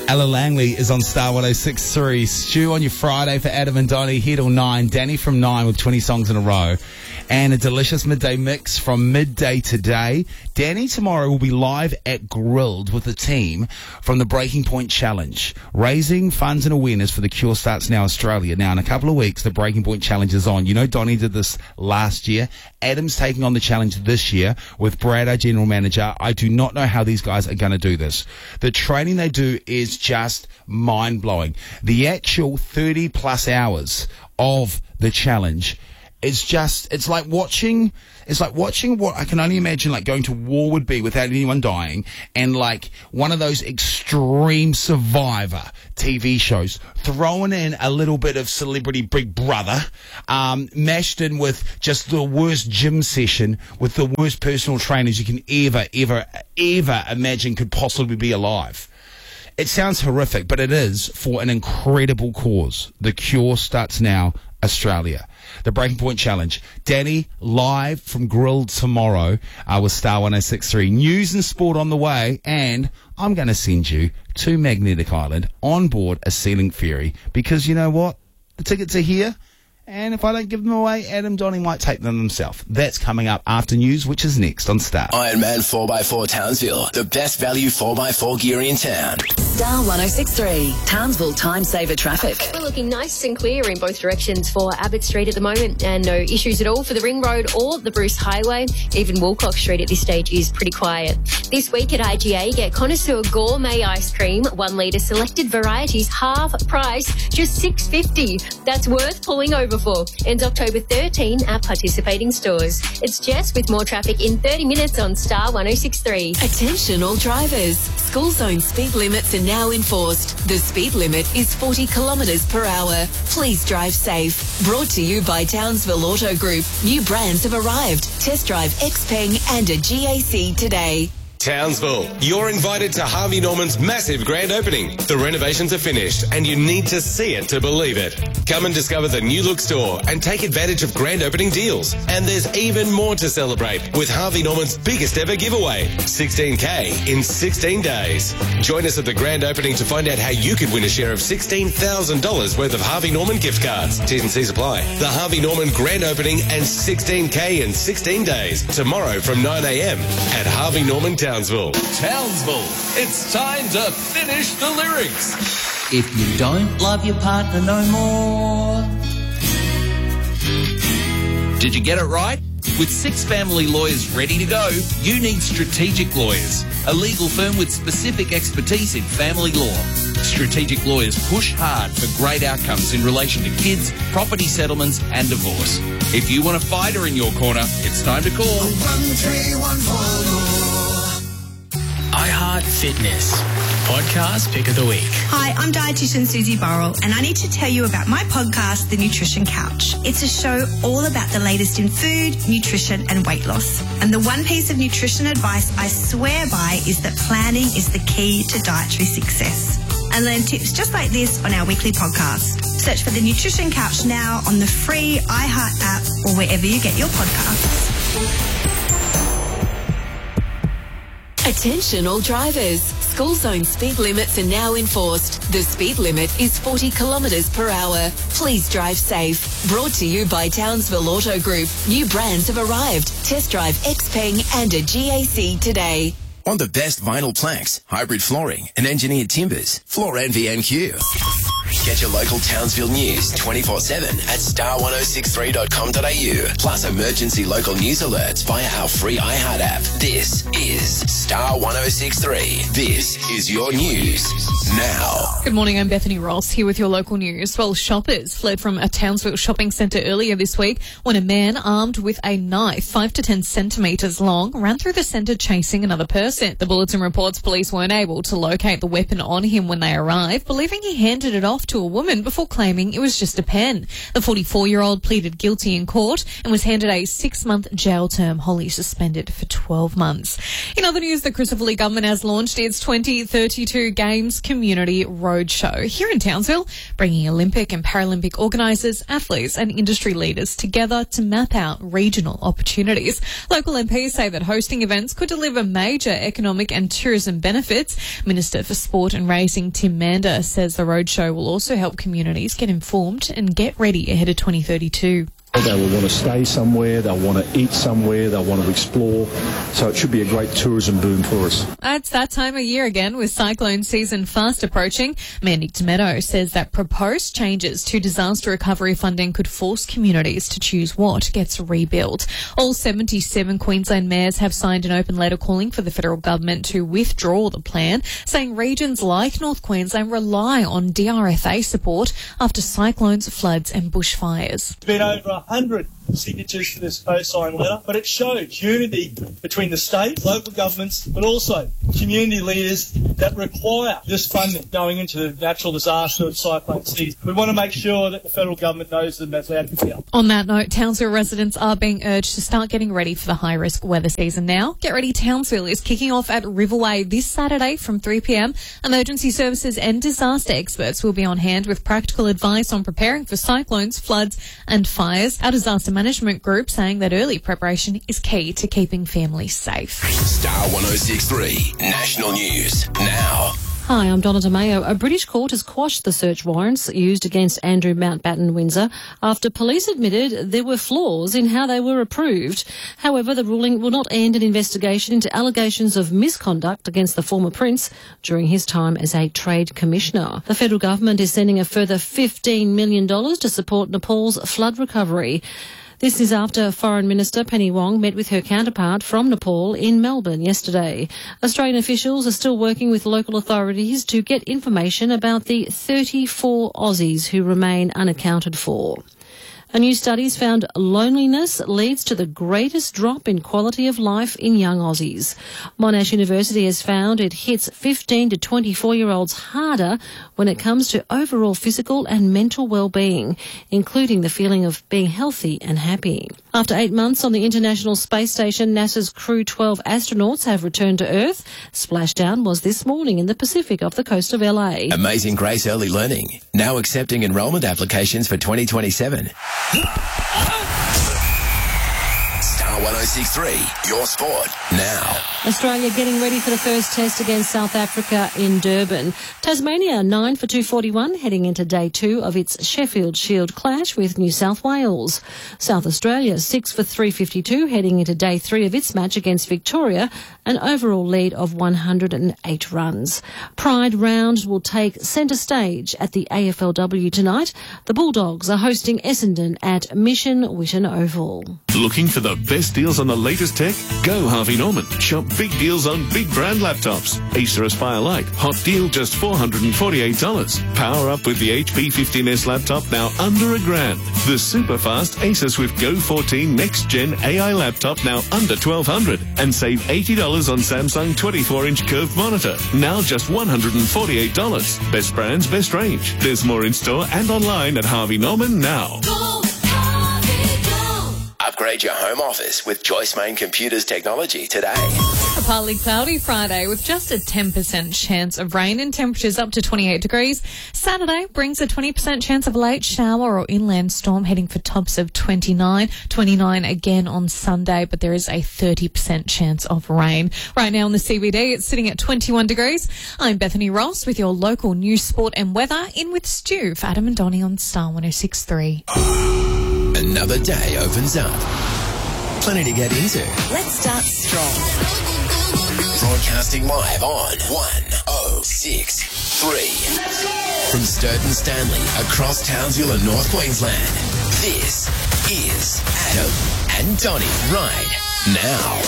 Ella Langley is on Star 106.3. Stu on your Friday for Adam and Donnie, here till 9. Danny from 9 with 20 songs in a row. And a delicious midday mix from midday today. Danny tomorrow will be live at Grilled with the team from the Breaking Point Challenge. Raising funds and awareness for the Cure Starts Now Australia. Now, in a couple of weeks, the Breaking Point Challenge is on. You know, Donnie did this last year. Adam's taking on the challenge this year with Brad, our general manager. I do not know how these guys are going to do this. The training they do is just mind-blowing. The actual 30-plus hours of the challenge, it's like watching what I can only imagine like going to war would be without anyone dying, and like one of those extreme Survivor TV shows, throwing in a little bit of Celebrity Big Brother, mashed in with just the worst gym session with the worst personal trainers you can ever imagine could possibly be alive. It sounds horrific, but it is for an incredible cause. The Cure Starts Now Australia. The Breaking Point Challenge. Danny, live from Grilled tomorrow with Star 106.3. News and sport on the way, and I'm going to send you to Magnetic Island on board a Sea-Link ferry, because you know what? The tickets are here, and if I don't give them away, Adam Donnie might take them himself. That's coming up after news, which is next on Star. Ironman 4x4 Townsville, the best value 4x4 gear in town. Star 106.3, Townsville Time Saver Traffic. We're looking nice and clear in both directions for Abbott Street at the moment, and no issues at all for the Ring Road or the Bruce Highway. Even Woolcock Street at this stage is pretty quiet. This week at IGA, get Connoisseur Gourmet Ice Cream, 1 litre selected varieties, half price, just $6.50. That's worth pulling over for. Ends October 13 at participating stores. It's Jess with more traffic in 30 minutes on Star 106.3. Attention all drivers. School zone speed limits are now enforced. The speed limit is 40 kilometres per hour. Please drive safe. Brought to you by Townsville Auto Group. New brands have arrived. Test drive Xpeng and a GAC today. Townsville, you're invited to Harvey Norman's massive grand opening. The renovations are finished and you need to see it to believe it. Come and discover the new look store and take advantage of grand opening deals. And there's even more to celebrate with Harvey Norman's biggest ever giveaway, 16K in 16 days. Join us at the grand opening to find out how you could win a share of $16,000 worth of Harvey Norman gift cards. T's and C's apply. The Harvey Norman grand opening and 16K in 16 days tomorrow from 9 a.m. at Harvey Norman Townsville. Townsville, it's time to finish the lyrics. If you don't love your partner no more. Did you get it right? With 6 family lawyers ready to go, you need Strategic Lawyers, a legal firm with specific expertise in family law. Strategic Lawyers push hard for great outcomes in relation to kids, property settlements and divorce. If you want a fighter in your corner, it's time to call 1314. iHeart Fitness Podcast Pick of the Week. Hi, I'm dietitian Susie Burrell, and I need to tell you about my podcast, The Nutrition Couch. It's a show all about the latest in food, nutrition and weight loss. And the one piece of nutrition advice I swear by is that planning is the key to dietary success. And learn tips just like this on our weekly podcast. Search for The Nutrition Couch now on the free iHeart app or wherever you get your podcasts. Attention all drivers. School zone speed limits are now enforced. The speed limit is 40 kilometres per hour. Please drive safe. Brought to you by Townsville Auto Group. New brands have arrived. Test drive Xpeng and a GAC today. On the best vinyl planks, hybrid flooring and engineered timbers, Floor Envy MQ. Get your local Townsville news 24/7 at star1063.com.au. Plus emergency local news alerts via our free iHeart app. This is Star 106.3. This is your news now. Good morning, I'm Bethany Ross here with your local news. Well, shoppers fled from a Townsville shopping centre earlier this week when a man armed with a knife 5 to 10 centimetres long ran through the centre chasing another person. The bulletin reports police weren't able to locate the weapon on him when they arrived, believing he handed it off off to a woman before claiming it was just a pen. The 44-year-old pleaded guilty in court and was handed a 6-month jail term. Holly suspended for 12 months. In other news, the Crucifix government has launched its 2032 Games Community Roadshow here in Townsville, bringing Olympic and Paralympic organisers, athletes and industry leaders together to map out regional opportunities. Local MPs say that hosting events could deliver major economic and tourism benefits. Minister for Sport and Racing Tim Mander says the roadshow will also help communities get informed and get ready ahead of 2032. They will want to stay somewhere, they'll want to eat somewhere, they'll want to explore. So it should be a great tourism boom for us. It's that time of year again with cyclone season fast approaching. Mayor Nick Tometto says that proposed changes to disaster recovery funding could force communities to choose what gets rebuilt. All 77 Queensland mayors have signed an open letter calling for the federal government to withdraw the plan, saying regions like North Queensland rely on DRFA support after cyclones, floods and bushfires. It's been over 100 signatures to this co-signed letter, but it shows unity between the state, local governments, but also community leaders that require this funding going into the natural disaster of cyclone season. We want to make sure that the federal government knows them as loud as we are. On that note, Townsville residents are being urged to start getting ready for the high-risk weather season now. Get Ready Townsville is kicking off at Riverway this Saturday from 3 p.m. Emergency services and disaster experts will be on hand with practical advice on preparing for cyclones, floods and fires. Our disaster management group saying that early preparation is key to keeping families safe. Star 106.3 National News now. Hi, I'm Donna DeMayo. A British court has quashed the search warrants used against Andrew Mountbatten Windsor after police admitted there were flaws in how they were approved. However, the ruling will not end an investigation into allegations of misconduct against the former prince during his time as a trade commissioner. The federal government is sending a further $15 million to support Nepal's flood recovery. This is after Foreign Minister Penny Wong met with her counterpart from Nepal in Melbourne yesterday. Australian officials are still working with local authorities to get information about the 34 Aussies who remain unaccounted for. A new study's found loneliness leads to the greatest drop in quality of life in young Aussies. Monash University has found it hits 15 to 24-year-olds harder when it comes to overall physical and mental well-being, including the feeling of being healthy and happy. After 8 months on the International Space Station, NASA's Crew 12 astronauts have returned to Earth. Splashdown was this morning in the Pacific off the coast of LA. Amazing Grace Early Learning, now accepting enrolment applications for 2027. Star 106.3, your sport now. Australia getting ready for the first test against South Africa in Durban. Tasmania 9 for 241 heading into day 2 of its Sheffield Shield clash with New South Wales. South Australia 6 for 352 heading into day 3 of its match against Victoria, an overall lead of 108 runs. Pride round will take centre stage at the AFLW tonight. The Bulldogs are hosting Essendon at Mission Whitten Oval. Looking for the best deals on the latest tech? Go Harvey Norman. Shop big deals on big brand laptops. Acer Aspire Lite, hot deal just $448. Power up with the HP 15S laptop now under $1,000. The super fast Acer Swift Go 14 next gen AI laptop now under $1,200. And save $80 on Samsung 24-inch curved monitor, now just $148. Best brands, best range. There's more in store and online at Harvey Norman now. Upgrade your home office with Joyce Main Computers technology today. A partly cloudy Friday with just a 10% chance of rain and temperatures up to 28 degrees. Saturday brings a 20% chance of a late shower or inland storm heading for tops of 29 again on Sunday, but there is a 30% chance of rain. Right now in the CBD, it's sitting at 21 degrees. I'm Bethany Ross with your local news, sport and weather. In with Stu for Adam and Donnie on Star 106.3. Another day opens up. Plenty to get into. Let's start strong. Broadcasting live on 106.3. From Sturton Stanley across Townsville and North Queensland. This is Adam and Donnie right now.